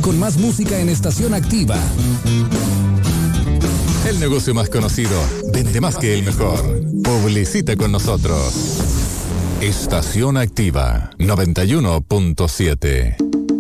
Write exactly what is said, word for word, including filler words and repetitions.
con más música en Estación Activa. El negocio más conocido vende más que el mejor. Publicita con nosotros. Estación Activa noventa y uno punto siete.